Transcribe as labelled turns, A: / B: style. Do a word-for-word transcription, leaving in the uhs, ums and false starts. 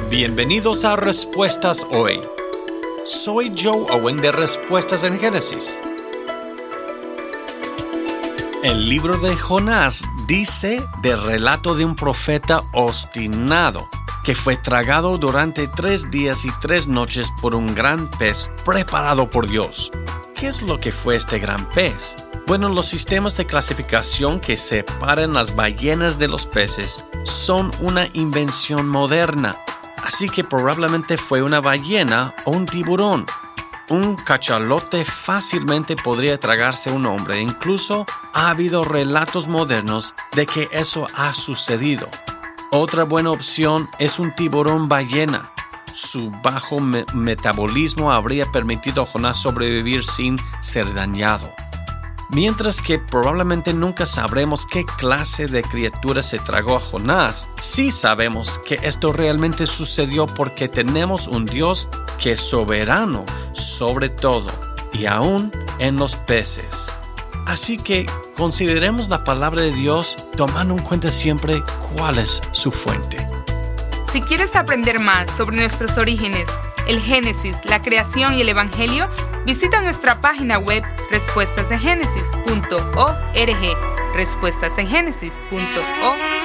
A: Bienvenidos a Respuestas Hoy. Soy Joe Owen de Respuestas en Génesis. El libro de Jonás dice del relato de un profeta obstinado que fue tragado durante tres días y tres noches por un gran pez preparado por Dios. ¿Qué es lo que fue este gran pez? Bueno, los sistemas de clasificación que separan las ballenas de los peces son una invención moderna. Así que probablemente fue una ballena o un tiburón. Un cachalote fácilmente podría tragarse a un hombre. Incluso ha habido relatos modernos de que eso ha sucedido. Otra buena opción es un tiburón ballena. Su bajo me- metabolismo habría permitido a Jonás sobrevivir sin ser dañado. Mientras que probablemente nunca sabremos qué clase de criatura se tragó a Jonás, sí sabemos que esto realmente sucedió porque tenemos un Dios que es soberano sobre todo y aún en los peces. Así que consideremos la palabra de Dios tomando en cuenta siempre cuál es su fuente.
B: Si quieres aprender más sobre nuestros orígenes, el Génesis, la creación y el Evangelio, visita nuestra página web respuestas en génesis punto org, respuestas en génesis punto org.